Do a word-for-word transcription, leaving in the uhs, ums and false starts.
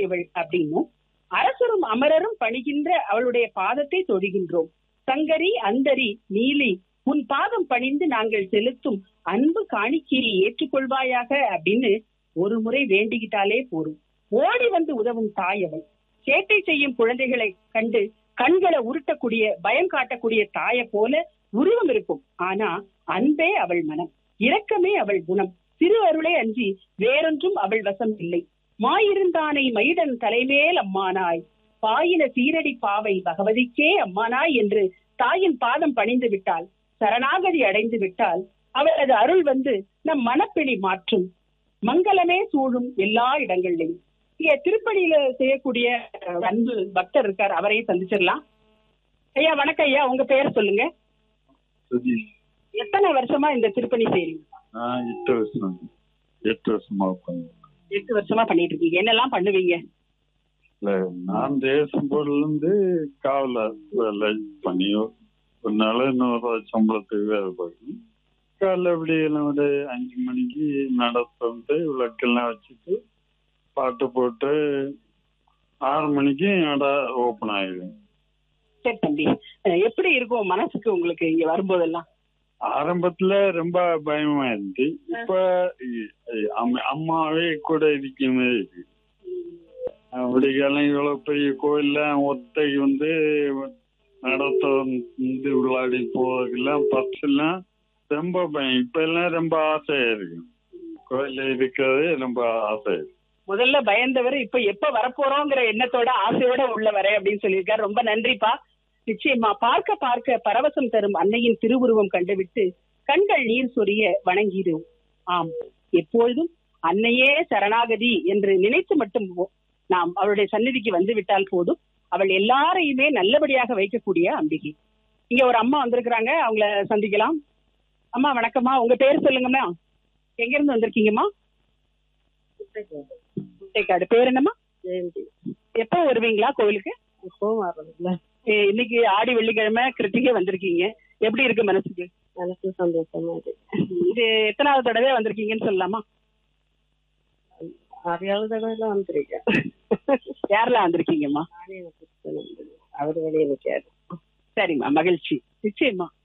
கூடியவள் அப்படின்னும், அரசரும் அமரரும் பணிகின்ற அவளுடைய பாதத்தை தொழுகின்றோம். சங்கரி அந்தரி நீலி உன் பாதம் பணிந்து நாங்கள் செலுத்தும் அன்பு காணிக்கையை ஏற்றுக்கொள்வாயாக அப்படின்னு ஒரு முறை வேண்டிக்கிட்டாலே போரும். ஓடி வந்து உதவும் தாய் அவள். சேட்டை செய்யும் குழந்தைகளை கண்டு கண்களை உருட்டக்கூடிய, பயம் காட்டக்கூடிய தாய போல உருவம் இருக்கும். ஆனா அன்பே அவள் மனம், இரக்கமே அவள் குணம், திரு அருளே அன்றி வேறொன்றும் அவள் வசம் இல்லை. மாயிருந்தானை மயிடன் தலைமேல் அம்மானாய், பாயின சீரடி பாவை பகவதிக்கே அம்மானாய் என்று தாயின் பாதம் பணிந்து விட்டால், சரணாகதி அடைந்து விட்டால், அவளது அருள் வந்து நம் மனப்பிணி மாற்றும், மங்களமே சூழும் எல்லா இடங்களிலும். இங்க திருப்பணியில செய்யக்கூடிய அன்பு பக்தர் இருக்கார், அவரையும் சந்திச்சிடலாம். ஐயா வணக்கம் ஐயா, உங்க பேர் சொல்லுங்க. எத்தனை வருஷமா இந்த திருப்பணி செய்றீங்க? எட்டு வருஷம் எட்டு வருஷமா எட்டு வருஷமா பண்ணிட்டு இருக்கீங்க. என்னெல்லாம் பண்ணுவீங்க? நான் தேசம் போர்ல இருந்து காவல பண்ணி ஒரு நாள் இன்னொரு சம்பளத்துக்கு வேலை பார்க்கணும். காலைல விடியெல்லாம் ஒரு அஞ்சு மணிக்கு நடந்து விளக்கெல்லாம் வச்சுட்டு பாட்டு போட்டு ஆறு மணிக்கு நட ஓப்பன் ஆயிடும். சரி தம்பி, எப்படி இருக்கும் மனசுக்கு உங்களுக்கு இங்க வரும்போதெல்லாம்? ஆரம்பத்துல ரொம்ப பயமா இருந்துச்சு. இப்ப அம்மாவே கூட இருக்குமே இருக்கு. விடிகாலம் இவ்வளவு பெரிய கோயில்ல ஒத்தைக்கு வந்து நடத்த வந்து விளையாடி போவதெல்லாம் பஸ் எல்லாம் ரொம்ப பயம். இப்ப எல்லாம் ரொம்ப ஆசையா இருக்கு, கோயில்ல இருக்கிறது ரொம்ப ஆசை. முதல்ல பயந்தவர் இப்ப எப்ப வரப்போறோங்கிற எண்ணத்தோட ஆசையோட உள்ள வரேன் அப்படின்னு சொல்லியிருக்காரு. ரொம்ப நன்றிப்பா. நிச்சயமா பார்க்க பார்க்க பரவசம் தரும் அன்னையின் திருவுருவம் கண்டுவிட்டு கண்கள் நீர் சொரிய வணங்கிடும். ஆம், எப்பொழுதும் அன்னையே சரணாகதி என்று நினைத்து மட்டும் நாம் அவளுடைய சந்நிதிக்கு வந்து விட்டால் போதும், அவள் எல்லாரையுமே நல்லபடியாக வைக்கக்கூடிய அம்பிகை. இங்க ஒரு அம்மா வந்திருக்கிறாங்க, அவங்கள சந்திக்கலாம். அம்மா வணக்கம்மா, உங்க பேர் சொல்லுங்கம்மா. எங்க இருந்து வந்திருக்கீங்கம்மா? முட்டைக்காடு. பேர் என்னம்மா? எப்போ வருவீங்களா கோவிலுக்கு? இன்னைக்கு ஆடி வெள்ளிக்கிழமை கிருத்திகை வந்திருக்கீங்க, எப்படி இருக்கு மனசுக்கு? மனசு சந்தோஷமா இருக்கு. இது எத்தனாவது தடவை வந்திருக்கீங்கன்னு சொல்லலாமா? ஆறு தடவை வந்திருக்கேன். யாரெல்லாம் வந்திருக்கீங்கம்மா? அவரு வெளியே நிற்காரு. சரிம்மா, மகிழ்ச்சி. நிச்சயமா